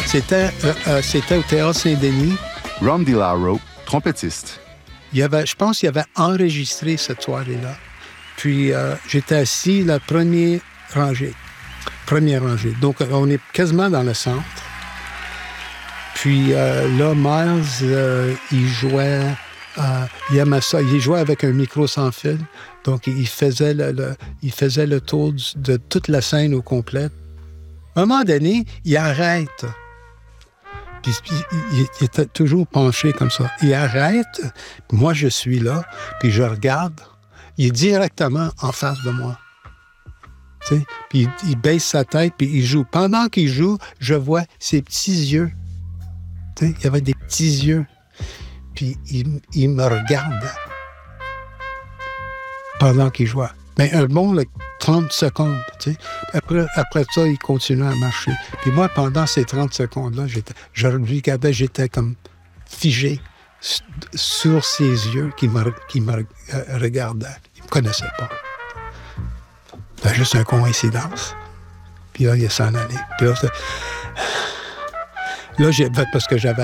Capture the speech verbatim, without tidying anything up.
C'était, euh, euh, c'était au Théâtre Saint-Denis. Ron DiLauro, trompettiste. Il y avait, je pense qu'il avait enregistré cette soirée-là. Puis, euh, j'étais assis la première rangée. Première rangée. Donc, on est quasiment dans le centre. Puis euh, là, Miles, euh, il jouait... Euh, il aimait ça. Il jouait avec un micro sans fil. Donc, il faisait le, le, il faisait le tour du, de toute la scène au complet. À un moment donné, il arrête. Puis, puis il, il était toujours penché comme ça. Il arrête. Moi, je suis là. Puis je regarde. Il est directement en face de moi. Tu sais? Puis il, il baisse sa tête, puis il joue. Pendant qu'il joue, je vois ses petits yeux. Tu sais? Il y avait des petits yeux. Puis il, il me regarde pendant qu'il jouait. Mais un bon là, trente secondes, tu sais. Après, après ça, il continuait à marcher. Puis moi, pendant ces trente secondes-là, j'étais, je regardais, j'étais comme figé sur ses yeux qui me, qui me regardaient. Il ne me connaissait pas. C'était juste une coïncidence. Puis là, il s'en allait. Puis là, là j'ai, parce que j'avais